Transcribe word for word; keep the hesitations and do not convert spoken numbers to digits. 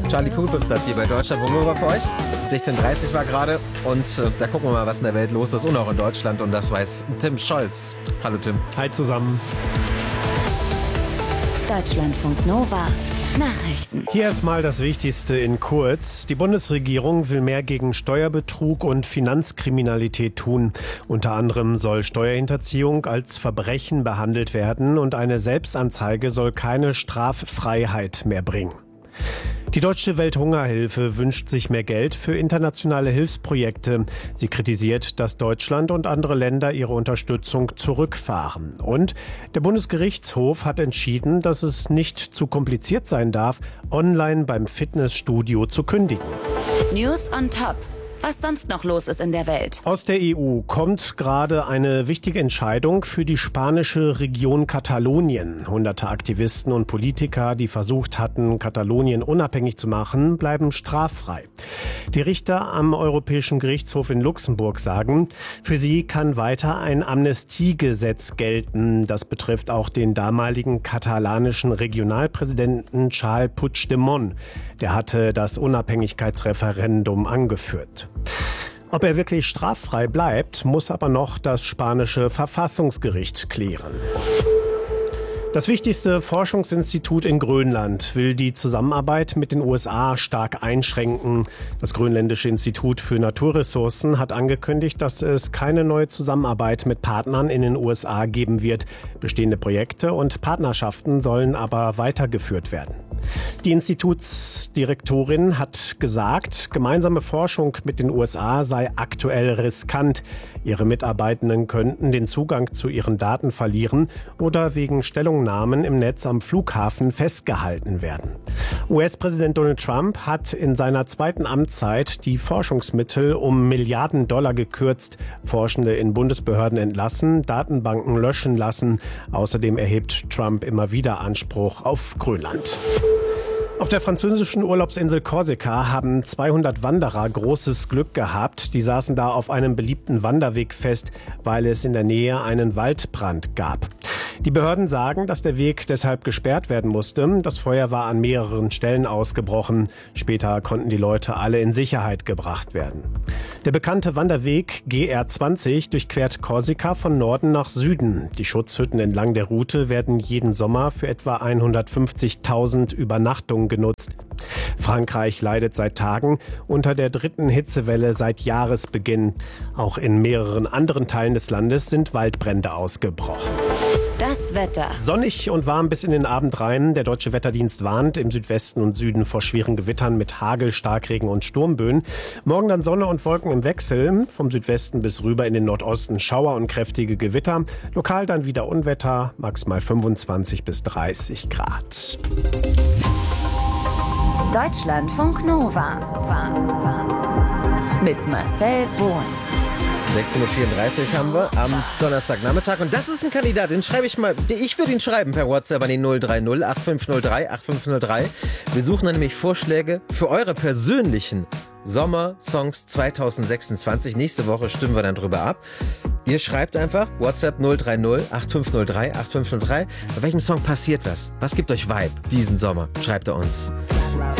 Charlie Puth ist das hier bei Deutschland. Wo war für euch? sechzehn Uhr dreißig war gerade und äh, da gucken wir mal, was in der Welt los ist und auch in Deutschland. Und das weiß Tim Scholz. Hallo Tim. Hi zusammen. Deutschlandfunk Nova. Nachrichten. Hier erstmal das Wichtigste in kurz. Die Bundesregierung will mehr gegen Steuerbetrug und Finanzkriminalität tun. Unter anderem soll Steuerhinterziehung als Verbrechen behandelt werden und eine Selbstanzeige soll keine Straffreiheit mehr bringen. Die Deutsche Welthungerhilfe wünscht sich mehr Geld für internationale Hilfsprojekte. Sie kritisiert, dass Deutschland und andere Länder ihre Unterstützung zurückfahren. Und der Bundesgerichtshof hat entschieden, dass es nicht zu kompliziert sein darf, online beim Fitnessstudio zu kündigen. News on Top. Was sonst noch los ist in der Welt. Aus der E U kommt gerade eine wichtige Entscheidung für die spanische Region Katalonien. Hunderte Aktivisten und Politiker, die versucht hatten, Katalonien unabhängig zu machen, bleiben straffrei. Die Richter am Europäischen Gerichtshof in Luxemburg sagen, für sie kann weiter ein Amnestiegesetz gelten. Das betrifft auch den damaligen katalanischen Regionalpräsidenten Charles Puigdemont. Der hatte das Unabhängigkeitsreferendum angeführt. Ob er wirklich straffrei bleibt, muss aber noch das spanische Verfassungsgericht klären. Das wichtigste Forschungsinstitut in Grönland will die Zusammenarbeit mit den U S A stark einschränken. Das Grönländische Institut für Naturressourcen hat angekündigt, dass es keine neue Zusammenarbeit mit Partnern in den U S A geben wird. Bestehende Projekte und Partnerschaften sollen aber weitergeführt werden. Die Institutsdirektorin hat gesagt, gemeinsame Forschung mit den U S A sei aktuell riskant. Ihre Mitarbeitenden könnten den Zugang zu ihren Daten verlieren oder wegen Stellungnahmen im Netz am Flughafen festgehalten werden. U S-Präsident Donald Trump hat in seiner zweiten Amtszeit die Forschungsmittel um Milliarden Dollar gekürzt, Forschende in Bundesbehörden entlassen, Datenbanken löschen lassen. Außerdem erhebt Trump immer wieder Anspruch auf Grönland. Auf der französischen Urlaubsinsel Korsika haben zweihundert Wanderer großes Glück gehabt. Die saßen da auf einem beliebten Wanderweg fest, weil es in der Nähe einen Waldbrand gab. Die Behörden sagen, dass der Weg deshalb gesperrt werden musste. Das Feuer war an mehreren Stellen ausgebrochen. Später konnten die Leute alle in Sicherheit gebracht werden. Der bekannte Wanderweg G R zwanzig durchquert Korsika von Norden nach Süden. Die Schutzhütten entlang der Route werden jeden Sommer für etwa hundertfünfzigtausend Übernachtungen genutzt. Frankreich leidet seit Tagen unter der dritten Hitzewelle seit Jahresbeginn. Auch in mehreren anderen Teilen des Landes sind Waldbrände ausgebrochen. Das Wetter. Sonnig und warm bis in den Abend rein. Der Deutsche Wetterdienst warnt im Südwesten und Süden vor schweren Gewittern mit Hagel, Starkregen und Sturmböen. Morgen dann Sonne und Wolken im Wechsel. Vom Südwesten bis rüber in den Nordosten Schauer und kräftige Gewitter. Lokal dann wieder Unwetter, maximal fünfundzwanzig bis dreißig Grad. Deutschlandfunk Nova. Mit Marcel Bohn. sechzehn Uhr vierunddreißig haben wir am Donnerstagnachmittag. Und das ist ein Kandidat, den schreibe ich mal, ich würde ihn schreiben per WhatsApp an die null drei null acht fünf null drei acht fünf null drei. Wir suchen dann nämlich Vorschläge für eure persönlichen Sommersongs zwanzig sechsundzwanzig. Nächste Woche stimmen wir dann drüber ab. Ihr schreibt einfach WhatsApp null drei null acht fünf null drei acht fünf null drei. Bei welchem Song passiert was? Was gibt euch Vibe diesen Sommer? Schreibt er uns.